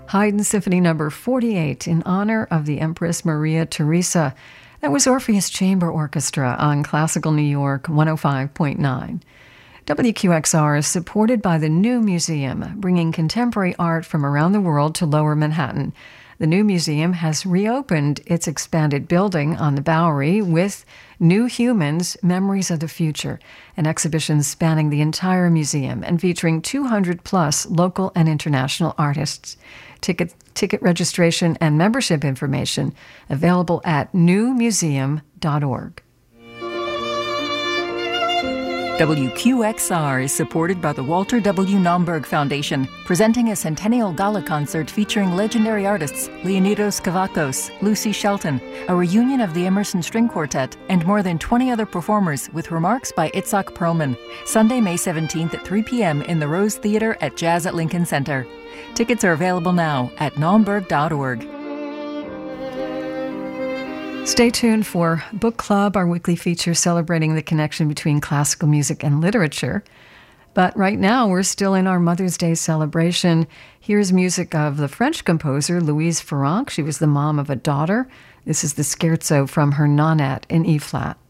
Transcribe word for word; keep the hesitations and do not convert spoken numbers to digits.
Haydn Symphony Number forty-eight in honor of the Empress Maria Theresa. That was Orpheus Chamber Orchestra on Classical New York one oh five point nine. W Q X R is supported by the New Museum, bringing contemporary art from around the world to Lower Manhattan. The New Museum has reopened its expanded building on the Bowery with New Humans, Memories of the Future, an exhibition spanning the entire museum and featuring two hundred plus local and international artists. Ticket, ticket registration and membership information available at new museum dot org. W Q X R is supported by the Walter W. Naumburg Foundation, presenting a Centennial Gala concert featuring legendary artists Leonidas Kavakos, Lucy Shelton, a reunion of the Emerson String Quartet, and more than twenty other performers with remarks by Itzhak Perlman. Sunday, May seventeenth at three p.m. in the Rose Theater at Jazz at Lincoln Center. Tickets are available now at naumburg dot org. Stay tuned for Book Club, our weekly feature celebrating the connection between classical music and literature. But right now, we're still in our Mother's Day celebration. Here's music of the French composer Louise Farrenc. She was the mom of a daughter. This is the scherzo from her Nonette in E-flat.